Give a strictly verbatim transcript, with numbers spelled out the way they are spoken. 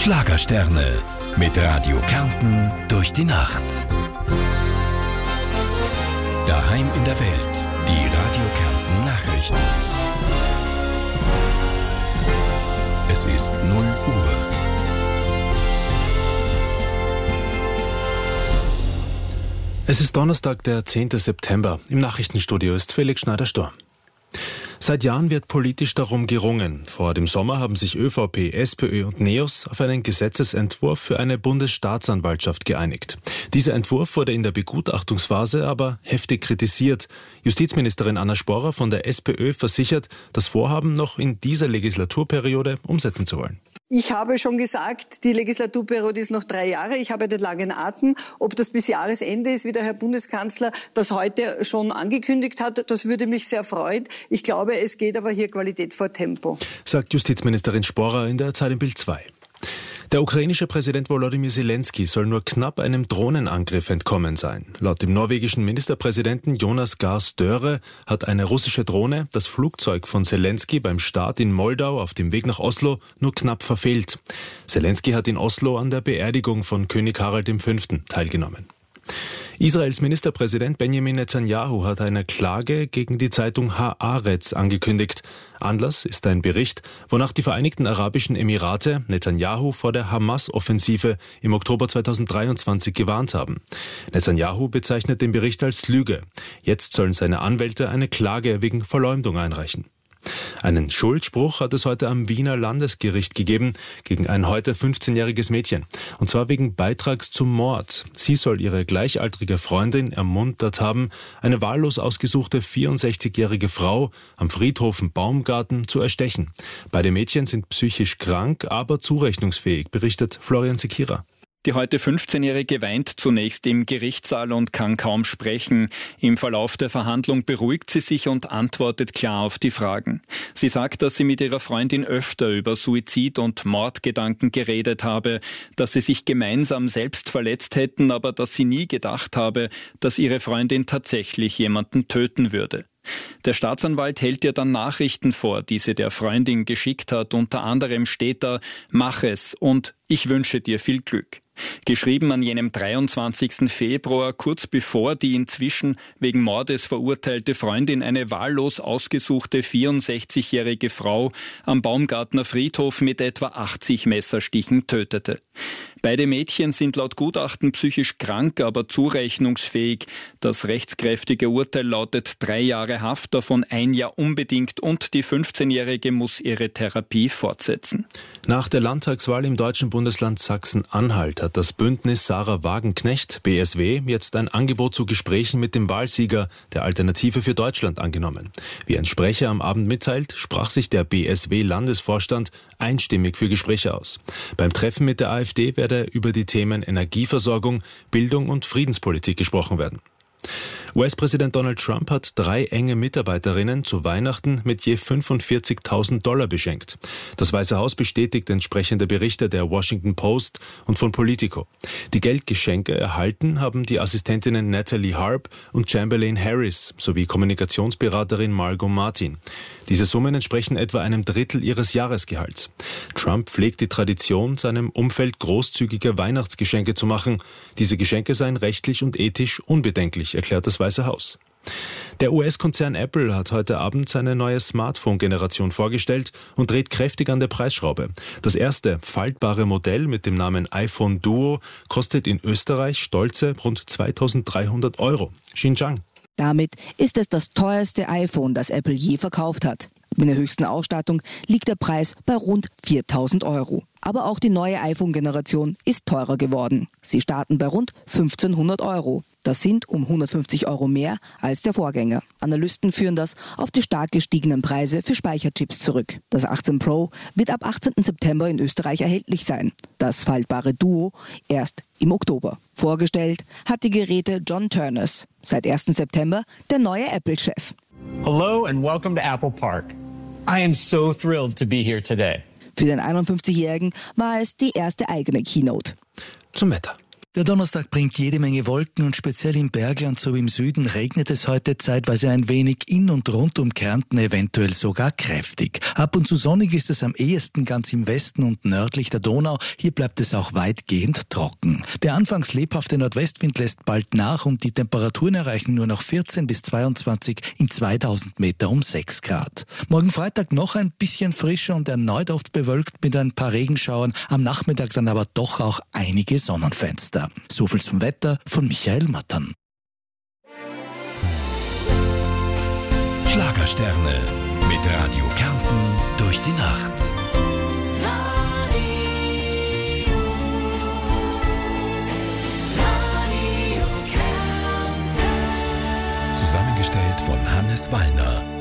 Schlagersterne mit Radio Kärnten durch die Nacht. Daheim in der Welt, die Radio Kärnten Nachrichten. Es ist null Uhr. Es ist Donnerstag, der zehnten September. Im Nachrichtenstudio ist Felix Schneider-Storm. Seit Jahren wird politisch darum gerungen. Vor dem Sommer haben sich ÖVP, SPÖ und NEOS auf einen Gesetzesentwurf für eine Bundesstaatsanwaltschaft geeinigt. Dieser Entwurf wurde in der Begutachtungsphase aber heftig kritisiert. Justizministerin Anna Sporrer von der SPÖ versichert, das Vorhaben noch in dieser Legislaturperiode umsetzen zu wollen. Ich habe schon gesagt, die Legislaturperiode ist noch drei Jahre. Ich habe den langen Atem. Ob das bis Jahresende ist, wie der Herr Bundeskanzler das heute schon angekündigt hat, das würde mich sehr freuen. Ich glaube, es geht aber hier Qualität vor Tempo. Sagt Justizministerin Sporrer in der Zeit im Bild zwei. Der ukrainische Präsident Volodymyr Zelensky soll nur knapp einem Drohnenangriff entkommen sein. Laut dem norwegischen Ministerpräsidenten Jonas Gahr Støre hat eine russische Drohne das Flugzeug von Zelensky beim Start in Moldau auf dem Weg nach Oslo nur knapp verfehlt. Zelensky hat in Oslo an der Beerdigung von König Harald der Fünfte teilgenommen. Israels Ministerpräsident Benjamin Netanyahu hat eine Klage gegen die Zeitung Haaretz angekündigt. Anlass ist ein Bericht, wonach die Vereinigten Arabischen Emirate Netanyahu vor der Hamas-Offensive im Oktober zweitausenddreiundzwanzig gewarnt haben. Netanyahu bezeichnet den Bericht als Lüge. Jetzt sollen seine Anwälte eine Klage wegen Verleumdung einreichen. Einen Schuldspruch hat es heute am Wiener Landesgericht gegeben gegen ein heute fünfzehnjähriges Mädchen. Und zwar wegen Beitrags zum Mord. Sie soll ihre gleichaltrige Freundin ermuntert haben, eine wahllos ausgesuchte vierundsechzigjährige Frau am Friedhof Baumgarten zu erstechen. Beide Mädchen sind psychisch krank, aber zurechnungsfähig, berichtet Florian Sekira. Die heute fünfzehnjährige weint zunächst im Gerichtssaal und kann kaum sprechen. Im Verlauf der Verhandlung beruhigt sie sich und antwortet klar auf die Fragen. Sie sagt, dass sie mit ihrer Freundin öfter über Suizid- und Mordgedanken geredet habe, dass sie sich gemeinsam selbst verletzt hätten, aber dass sie nie gedacht habe, dass ihre Freundin tatsächlich jemanden töten würde. Der Staatsanwalt hält ihr dann Nachrichten vor, die sie der Freundin geschickt hat. Unter anderem steht da: Mach es und ich wünsche dir viel Glück. Geschrieben an jenem dreiundzwanzigsten Februar, kurz bevor die inzwischen wegen Mordes verurteilte Freundin eine wahllos ausgesuchte vierundsechzigjährige Frau am Baumgartner Friedhof mit etwa achtzig Messerstichen tötete. Beide Mädchen sind laut Gutachten psychisch krank, aber zurechnungsfähig. Das rechtskräftige Urteil lautet drei Jahre Haft, davon ein Jahr unbedingt, und die fünfzehnjährige muss ihre Therapie fortsetzen. Nach der Landtagswahl im deutschen Bundesland Sachsen-Anhalt hat das Bündnis Sarah Wagenknecht, B S W, jetzt ein Angebot zu Gesprächen mit dem Wahlsieger der Alternative für Deutschland angenommen. Wie ein Sprecher am Abend mitteilt, sprach sich der B S W-Landesvorstand einstimmig für Gespräche aus. Beim Treffen mit der AfD werde über die Themen Energieversorgung, Bildung und Friedenspolitik gesprochen werden. U S-Präsident Donald Trump hat drei enge Mitarbeiterinnen zu Weihnachten mit je fünfundvierzigtausend Dollar beschenkt. Das Weiße Haus bestätigt entsprechende Berichte der Washington Post und von Politico. Die Geldgeschenke erhalten haben die Assistentinnen Natalie Harp und Chamberlain Harris sowie Kommunikationsberaterin Margot Martin. Diese Summen entsprechen etwa einem Drittel ihres Jahresgehalts. Trump pflegt die Tradition, seinem Umfeld großzügige Weihnachtsgeschenke zu machen. Diese Geschenke seien rechtlich und ethisch unbedenklich, erklärt das Weiße Haus. Der U S-Konzern Apple hat heute Abend seine neue Smartphone-Generation vorgestellt und dreht kräftig an der Preisschraube. Das erste faltbare Modell mit dem Namen iPhone Duo kostet in Österreich stolze rund zweitausenddreihundert Euro. Xinjiang. Damit ist es das teuerste iPhone, das Apple je verkauft hat. Mit der höchsten Ausstattung liegt der Preis bei rund viertausend Euro. Aber auch die neue iPhone-Generation ist teurer geworden. Sie starten bei rund fünfzehnhundert Euro. Das sind um hundertfünfzig Euro mehr als der Vorgänger. Analysten führen das auf die stark gestiegenen Preise für Speicherchips zurück. Das achtzehn Pro wird ab achtzehnten September in Österreich erhältlich sein. Das faltbare Duo erst im Oktober. Vorgestellt hat die Geräte John Turners. Seit ersten September der neue Apple-Chef. Hello and welcome to Apple Park. I am so thrilled to be here today. Für den einundfünfzigjährigen war es die erste eigene Keynote. Zum Wetter. Der Donnerstag bringt jede Menge Wolken und speziell im Bergland sowie im Süden regnet es heute zeitweise ein wenig, in und rund um Kärnten eventuell sogar kräftig. Ab und zu sonnig ist es am ehesten ganz im Westen und nördlich der Donau. Hier bleibt es auch weitgehend trocken. Der anfangs lebhafte Nordwestwind lässt bald nach und die Temperaturen erreichen nur noch vierzehn bis zweiundzwanzig in zweitausend Meter um sechs Grad. Morgen Freitag noch ein bisschen frischer und erneut oft bewölkt mit ein paar Regenschauern. Am Nachmittag dann aber doch auch einige Sonnenfenster. So viel zum Wetter von Michael Mattern. Schlagersterne mit Radio Kärnten durch die Nacht. Radio, Radio Kärnten. Zusammengestellt von Hannes Wallner.